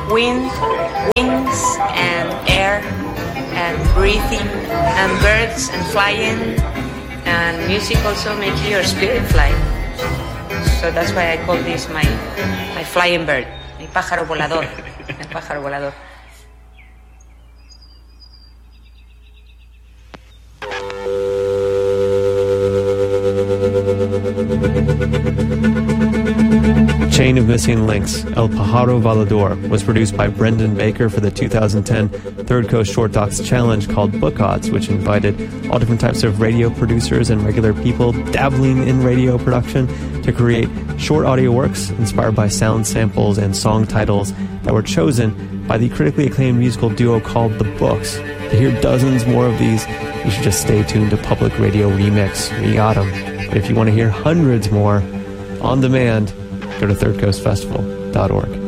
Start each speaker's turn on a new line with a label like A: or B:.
A: wind, wings and air and breathing and birds and flying, and music also makes your spirit fly. So that's why I call this my flying bird, mi pájaro volador, el pájaro volador.
B: Chain of Missing Links, El Pájaro Volador, was produced by Brendan Baker for the 2010 Third Coast Short Docs Challenge called Book Odds, which invited all different types of radio producers and regular people dabbling in radio production to create short audio works inspired by sound samples and song titles that were chosen by the critically acclaimed musical duo called The Books. To hear dozens more of these, you should just stay tuned to Public Radio Remix. We got them. But if you want to hear hundreds more on demand, go to thirdcoastfestival.org.